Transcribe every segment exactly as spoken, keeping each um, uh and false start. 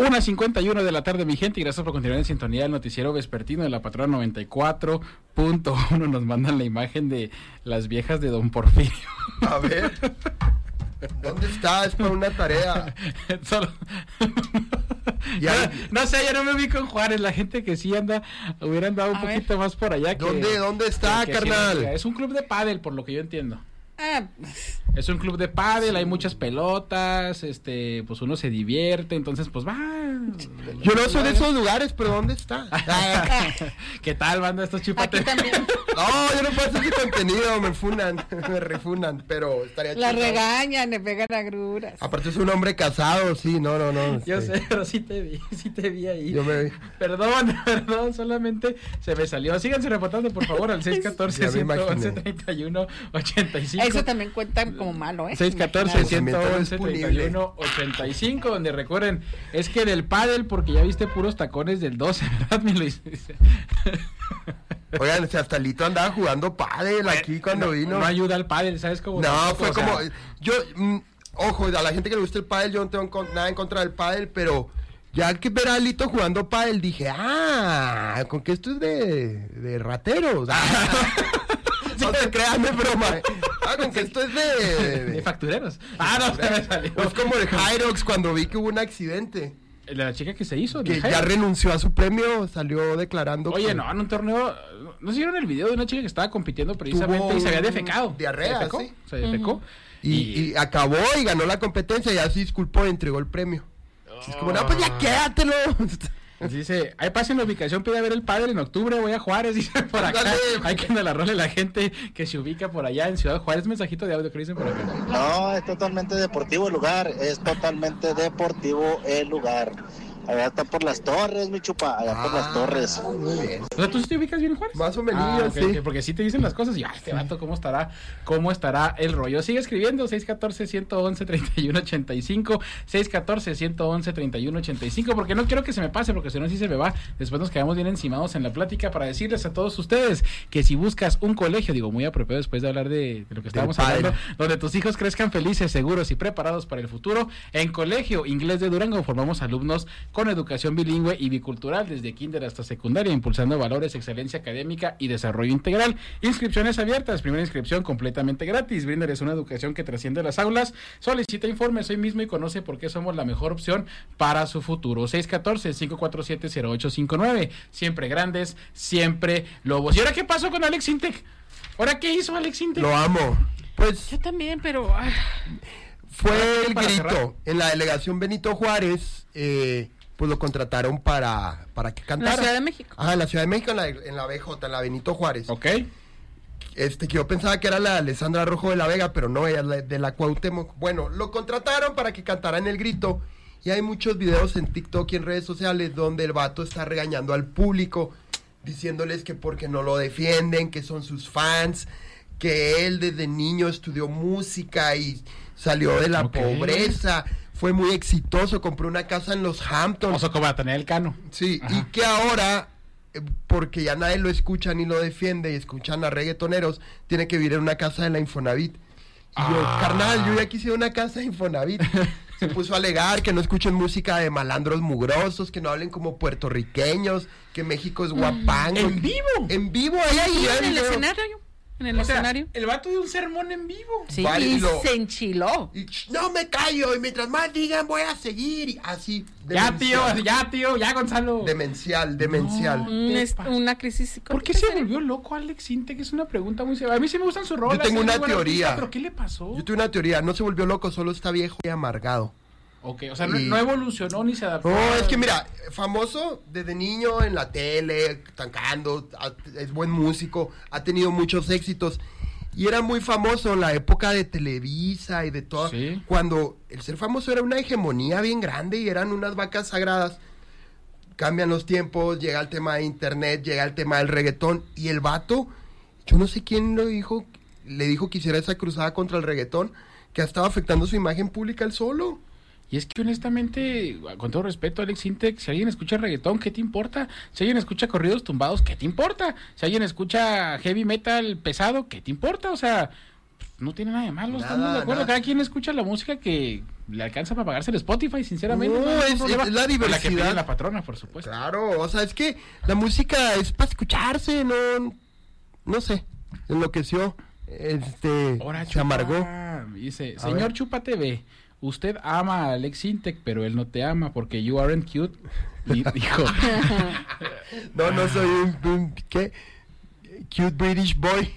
una cincuenta y uno de la tarde, mi gente, y gracias por continuar en sintonía del noticiero vespertino de la Patrona noventa y cuatro punto uno. Nos mandan la imagen de las viejas de Don Porfirio. A ver, ¿dónde está? Es para una tarea. Solo... Ya, no, no sé, ya no me ubico en Juárez. La gente que sí anda, hubiera andado un a poquito ver. más por allá. Que, ¿Dónde, dónde está, que, que carnal? Sí, es un club de pádel, por lo que yo entiendo. Ah, es un club de pádel, sí. Hay muchas pelotas, este, pues uno se divierte, entonces pues va. Yo no soy de esos lugares, pero ¿dónde está? ¿Qué tal, banda, estos chipates? Aquí también. No, yo no puedo hacer ese contenido, me funan, me refunan, pero estaría chido. La regañan, le pegan agruras. Aparte es un hombre casado, sí, no, no, no. Yo sí. sé, pero sí te vi, sí te vi ahí. Yo me vi. Perdón, perdón, solamente se me salió. Síganse reportando, por favor, al seis uno cuatro, uno uno uno, treinta y uno ochenta y cinco. Eso también cuenta como malo, ¿eh? seis uno cuatro, uno uno uno, treinta y uno ochenta y cinco, donde recuerden, es que del pádel, porque ya viste puros tacones del doce, ¿verdad, mi Luis? Oigan, hasta Lito andaba jugando pádel aquí cuando no, vino. No ayuda al pádel, ¿sabes cómo? No, tampoco, fue o sea... como, yo, mm, ojo, a la gente que le gusta el pádel, yo no tengo con, nada en contra del pádel, pero ya que ver a Lito jugando pádel, dije, ah, con que esto es de, de rateros. No te crean, de broma. Ah, con que esto es de... De, de factureros. Ah, no, se me salió. Es como el Hyrox cuando vi que hubo un accidente. La chica que se hizo. Que ya renunció a su premio, salió declarando. Oye, que... no, en un torneo, ¿no se vieron el video de una chica que estaba compitiendo precisamente y se había defecado? Diarrea, se defecó, sí. Se defecó. Uh-huh. Y, y... y acabó y ganó la competencia, y así disculpó y entregó el premio. Oh. Es como, no, pues ya quédatelo. Dice, ahí pasen la ubicación, pide a ver el padre en octubre, voy a Juárez, dice por acá. Dale. Hay que la role la gente que se ubica por allá en Ciudad Juárez. Mensajito de audio que dicen por acá. No, es totalmente deportivo el lugar, es totalmente deportivo el lugar. Allá está por las torres, mi chupa, allá ah, por las torres. Muy bien. O sea, ¿tú sí te ubicas bien en Juárez? Más o menos, ah, okay, sí. Okay, porque sí te dicen las cosas y, ay, este vato, ¿cómo estará? ¿Cómo estará el rollo? Sigue escribiendo, seis uno cuatro, uno uno uno, treinta y uno ochenta y cinco, seis uno cuatro, uno uno uno, treinta y uno ochenta y cinco, porque no quiero que se me pase, porque si no, sí se me va. Después nos quedamos bien encimados en la plática para decirles a todos ustedes que si buscas un colegio, digo, muy apropiado después de hablar de, de lo que estábamos hablando, donde tus hijos crezcan felices, seguros y preparados para el futuro, en Colegio Inglés de Durango formamos alumnos con educación bilingüe y bicultural desde kinder hasta secundaria, impulsando valores, excelencia académica y desarrollo integral. Inscripciones abiertas, primera inscripción completamente gratis. Bríndales una educación que trasciende las aulas. Solicita informes hoy mismo y conoce por qué somos la mejor opción para su futuro. seis uno cuatro, cinco cuatro siete, cero ocho cinco nueve. Siempre grandes, siempre lobos. ¿Y ahora qué pasó con Alex Intec? ¿Ahora qué hizo Alex Intec? Lo amo. Pues yo también, pero ay. Fue el grito cerrar. En la delegación Benito Juárez. Eh, pues lo contrataron para, para que cantara. En la Ciudad de México. Ah, en la Ciudad de México, en la, en la B J, en la Benito Juárez. Ok. Este, que yo pensaba que era la Alessandra Rojo de la Vega, pero no, ella es la, de la Cuauhtémoc. Bueno, lo contrataron para que cantara en el grito, y hay muchos videos en TikTok y en redes sociales donde el vato está regañando al público, diciéndoles que porque no lo defienden, que son sus fans, que él desde niño estudió música y salió de la okay. pobreza. Fue muy exitoso, compró una casa en los Hamptons. O sea, como a tener el Cano. Sí, ajá. Y que ahora, porque ya nadie lo escucha ni lo defiende y escuchan a reggaetoneros, tiene que vivir en una casa de la Infonavit. Y ah. yo, carnal, yo ya quisiera una casa de Infonavit. Se puso a alegar que no escuchen música de malandros mugrosos, que no hablen como puertorriqueños, que México es guapango. ¿En vivo? En vivo, ahí, ahí en el escenario. En el o escenario. Sea, el vato dio un sermón en vivo. Sí, vale, y lo, se enchiló. Y, no me callo, y mientras más digan voy a seguir. Y así. Ya, tío, ya, tío, ya, Gonzalo. Demencial, demencial. No, un, una crisis. ¿Por qué se volvió loco Alex Intec? Es una pregunta muy severa. A mí sí me gustan sus rolas. Yo tengo una teoría. Artista, ¿pero qué le pasó? Yo tengo una teoría. No se volvió loco, solo está viejo y amargado. Ok, o sea, y... no, no evolucionó ni se adaptó. No, es que mira, famoso desde niño en la tele, cantando, es buen músico, ha tenido muchos éxitos. Y era muy famoso en la época de Televisa y de todo. ¿Sí? Cuando el ser famoso era una hegemonía bien grande y eran unas vacas sagradas. Cambian los tiempos, llega el tema de internet, llega el tema del reggaetón. Y el vato, yo no sé quién lo dijo, le dijo que hiciera esa cruzada contra el reggaetón, que ha estado afectando su imagen pública él solo. Y es que honestamente, con todo respeto, Alex Intec, si alguien escucha reggaetón, ¿qué te importa? Si alguien escucha corridos tumbados, ¿qué te importa? Si alguien escucha heavy metal pesado, ¿qué te importa? O sea, no tiene nada de malo, nada, estamos de acuerdo. Nada. Cada quien escucha la música que, le alcanza para pagarse el Spotify, sinceramente. No, no hay es, problema. es la Con diversidad. La que pide la patrona, por supuesto. Claro, o sea, es que la música es para escucharse, no, no sé, enloqueció, este, Ahora, se amargó. Dice, A señor ver. Chupa T V, usted ama a Alex Intec, pero él no te ama porque you aren't cute. Di- dijo. No, no soy un, un, ¿qué? Cute British boy.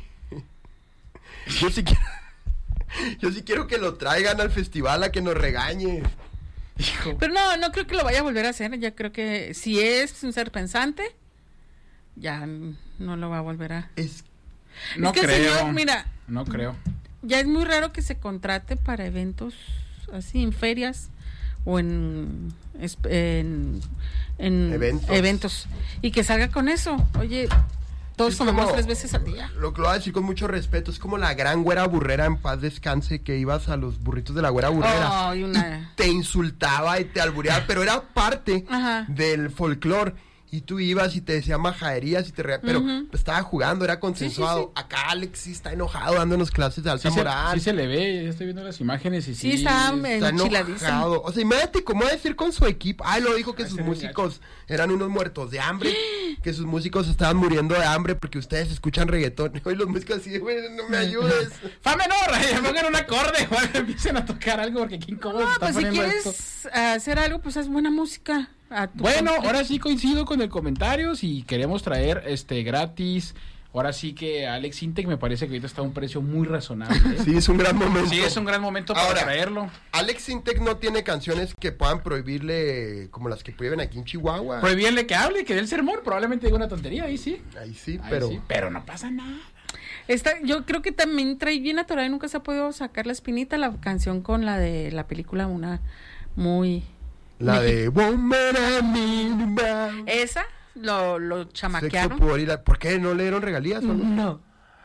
Yo sí quiero, yo sí quiero que lo traigan al festival a que nos regañe. Dijo. Pero no, no creo que lo vaya a volver a hacer. Ya creo que si es un ser pensante, ya no lo va a volver a... Es, No es que el creo. señor, mira, No creo. ya es muy raro que se contrate para eventos así, en ferias o en, esp- en, en Eventos. eventos. Y que salga con eso. Oye, todos es comemos como- tres veces al día. Lo que lo voy a decir con mucho respeto, es como la gran güera burrera, en paz descanse, que ibas a los burritos de la güera burrera. Oh, y una... Te insultaba y te albureaba, pero era parte Ajá. del folclore. Y tú ibas y te decía majaderías y te re... pero Ujú. estaba jugando, era consensuado. Sí, sí, Acá Alex sí está enojado dándonos clases de alta Sí se, moral. sí se le ve, ya estoy viendo las imágenes y sí. Sí, está Está enchiladísimo. enojado. O sea, imagínate cómo va a decir con su equipo. Ay, lo dijo que Ay, sus se ve músicos eran unos muertos de hambre. Que sus músicos estaban muriendo de hambre porque ustedes escuchan reggaetón. Y los músicos así, güey, no me ayudes. ¡Fa menor! Pongan un acorde o empiecen a tocar algo porque qué incómodo No, está pues si poniendo quieres esto. hacer algo, pues haz buena música. A tu Bueno, completo. ahora sí coincido con el comentario. Si queremos traer este gratis, ahora sí que Alex Intec me parece que ahorita está a un precio muy razonable. ¿eh? Sí, es un gran momento. Sí, es un gran momento para Ahora, traerlo. Alex Intec no tiene canciones que puedan prohibirle como las que prohíben aquí en Chihuahua. Prohibirle que hable, que dé el sermón, probablemente diga una tontería, ahí sí. Ahí sí, Ahí pero... sí, pero no pasa nada. Esta, yo creo que también trae bien atorada y nunca se ha podido sacar la espinita la canción con la de la película, una muy... La Mexi- de Woman I Need About. Esa, lo, lo Sexo, chamaquearon. pudor y la- ¿Por qué no le dieron regalías? o no? No.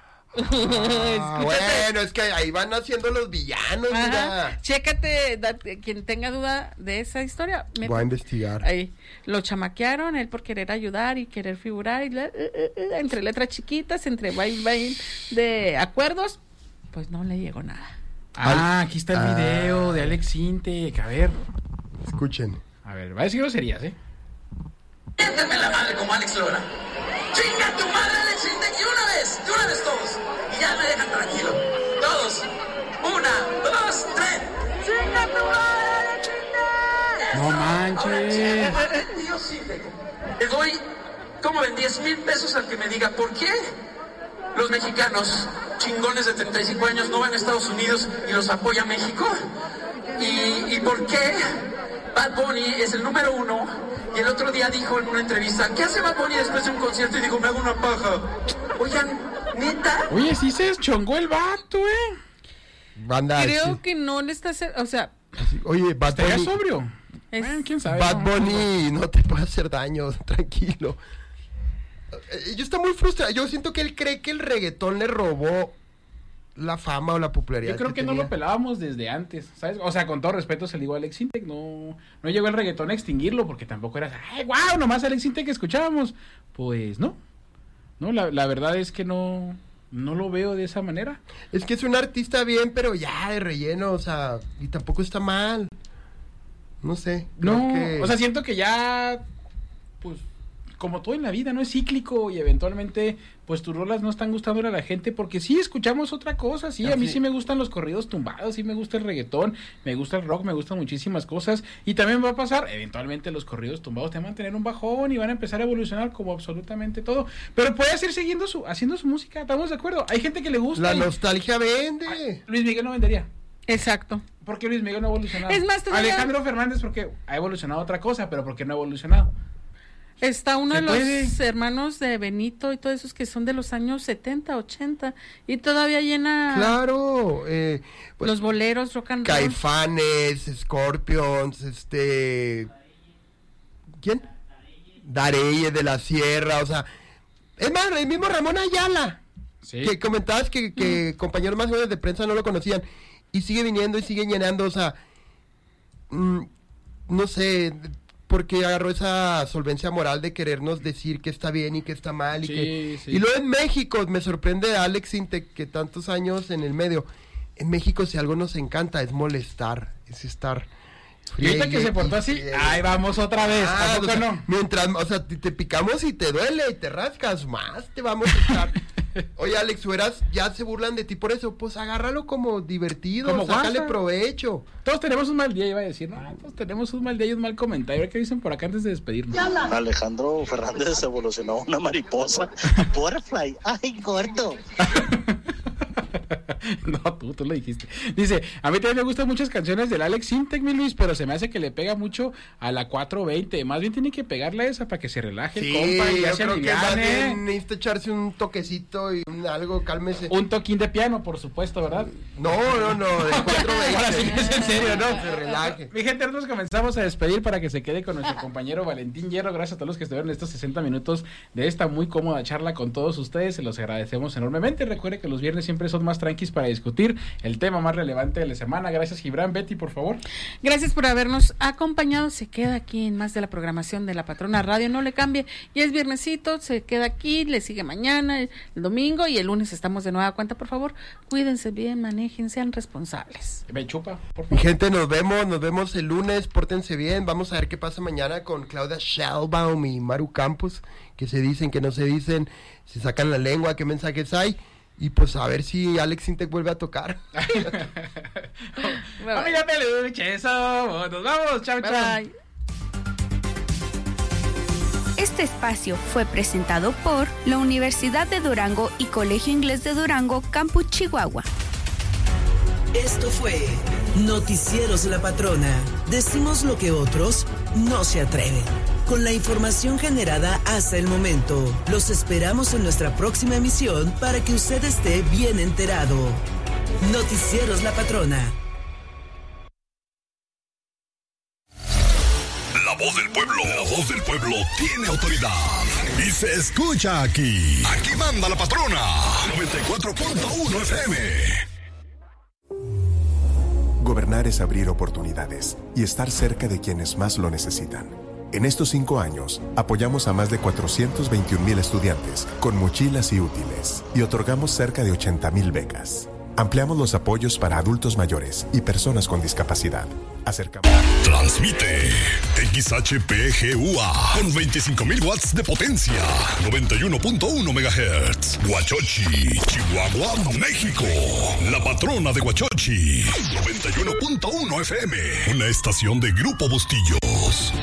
Ah, bueno, es que ahí van haciendo los villanos, Ajá. mira. Chécate, da- quien tenga duda de esa historia. me- Voy a investigar. Ahí, lo chamaquearon, él por querer ayudar y querer figurar, y la- eh, eh, eh, entre letras chiquitas, entre bail, bail de acuerdos, pues no le llegó nada. Ah, aquí está el Ah. video de Alex Intec. A ver, Escuchen. a ver, va a decir groserías, ¿eh? Miénteme la madre como Alex Lora. ¡Chinga tu madre, Alex Intec! ¡Y una vez! ¡De una vez todos! Y ya me dejan tranquilo. Todos. Una, dos, tres. ¡Chinga tu madre, Alex Intec! No manches. Dios Intec. Le doy, como ven, diez mil pesos al que me diga por qué los mexicanos chingones de treinta y cinco años no van a Estados Unidos y los apoya México. Y, y por qué Bad Bunny es el número uno. Y el otro día dijo en una entrevista, ¿qué hace Bad Bunny después de un concierto? Y dijo, me hago una paja. Oigan, ¿neta? Oye, sí se deschongó el vato, ¿eh? Banda. Creo sí, que no le está hacer, o sea, sí. Oye, Bad ¿Estaría Bunny. sobrio? es- Bueno, quién sabe. Bad No, Bunny no te puede hacer daño, tranquilo. Eh, Yo está muy frustrado. Yo siento que él cree que el reggaetón le robó la fama o la popularidad. Yo creo que no tenía. lo pelábamos desde antes, ¿sabes? O sea, con todo respeto se le digo a Alex Intec, no, no llegó el reggaetón a extinguirlo porque tampoco era, ay, wow, nomás Alex Intec que escuchábamos. Pues no, no, la, la verdad es que no, no lo veo de esa manera. Es que es un artista bien, pero ya de relleno, o sea, y tampoco está mal. No sé. creo No, que- o sea, siento que ya, pues, como todo en la vida, ¿no? Es cíclico y eventualmente, pues, tus rolas no están gustándole a la gente porque sí escuchamos otra cosa, sí, a mí Así. sí me gustan los corridos tumbados, sí me gusta el reggaetón, me gusta el rock, me gustan muchísimas cosas y también va a pasar, eventualmente los corridos tumbados te van a tener un bajón y van a empezar a evolucionar como absolutamente todo, pero puede seguir siguiendo su, haciendo su música, estamos de acuerdo, hay gente que le gusta. La y- nostalgia vende. Ay, Luis Miguel no vendería. exacto. ¿Por qué Luis Miguel no ha evolucionado? Es más, todavía- Alejandro Fernández porque ha evolucionado otra cosa, pero ¿por qué no ha evolucionado? Está uno ¿Se de los puede? hermanos de Benito y todos esos que son de los años setenta, ochenta y todavía llena Claro. Eh, pues, los boleros, rock and roll. Caifanes, Scorpions, este... ¿Quién? Dareye de la Sierra, o sea... Es más, el mismo Ramón Ayala, Sí. que comentabas que, que compañeros más jóvenes de prensa no lo conocían, y sigue viniendo y sigue llenando, o sea... mm, no sé, porque agarró esa solvencia moral de querernos decir que está bien y que está mal, y Sí, que... sí. Y luego en México, me sorprende Alex Intec, que tantos años en el medio... en México si algo nos encanta es molestar, es estar... Y ahorita que se portó así, ahí vamos otra vez, Ah, tampoco o sea, no. Mientras, o sea, te, te picamos y te duele y te rascas, más te vamos a estar. Oye, Alex, Sueras, ya se burlan de ti por eso, pues agárralo como divertido, Como sácale guasa. provecho. Todos tenemos un mal día, iba a decir, no, todos tenemos un mal día y un mal comentario. A ver qué dicen por acá antes de despedirnos. Alejandro Fernández evolucionó una mariposa. Butterfly. Ay, gordo. No, tú, tú lo dijiste. Dice, a mí también me gustan muchas canciones del Alex Sintek, mi Luis, pero se me hace que le pega mucho a la cuatro veinte. Más bien tiene que pegarle a esa para que se relaje el compa y ya yo se creo que más aliviane. bien necesita echarse un toquecito y un algo, cálmese. Un toquín de piano, por supuesto, ¿verdad? No, no, no, de cuatro veinte. Ahora sí que es en serio, ¿no? Se relaje. Mi gente, nos comenzamos a despedir para que se quede con nuestro compañero Valentín Hierro. Gracias a todos los que estuvieron en estos sesenta minutos de esta muy cómoda charla con todos ustedes. Se los agradecemos enormemente. Recuerde que los viernes siempre son más tranquis para discutir el tema más relevante de la semana. Gracias, Gibran. Betty, por favor. Gracias por habernos acompañado. Se queda aquí en más de la programación de La Patrona Radio. No le cambie. Ya es viernesito, se queda aquí, le sigue mañana, el domingo y el lunes estamos de nueva cuenta. Por favor, cuídense bien, manejen, sean responsables. Me chupa, por Mi favor. gente, nos vemos, nos vemos el lunes, pórtense bien, vamos a ver qué pasa mañana con Claudia Sheinbaum y Maru Campos, que se dicen, que no se dicen, se sacan la lengua, qué mensajes hay, y pues a ver si Alex Sintek vuelve a tocar. Amiga peluche, somos. Nos vamos. Chao, Bye, chao. bye. Este espacio fue presentado por la Universidad de Durango y Colegio Inglés de Durango, Campus Chihuahua. Esto fue Noticieros La Patrona. Decimos lo que otros no se atreven. Con la información generada hasta el momento, los esperamos en nuestra próxima emisión para que usted esté bien enterado. Noticieros La Patrona. La voz del pueblo, la voz del pueblo tiene autoridad y se escucha aquí. Aquí manda la patrona. noventa y cuatro punto uno F M. Gobernar es abrir oportunidades y estar cerca de quienes más lo necesitan. En estos cinco años, apoyamos a más de cuatrocientos veintiún mil estudiantes con mochilas y útiles y otorgamos cerca de ochenta mil becas. Ampliamos los apoyos para adultos mayores y personas con discapacidad. Acercamos. Transmite X H P G U A con veinticinco mil watts de potencia, noventa y uno punto uno megahertz. Huachochi, Chihuahua, México. La patrona de Huachochi, noventa y uno punto uno F M. Una estación de Grupo Bustillos.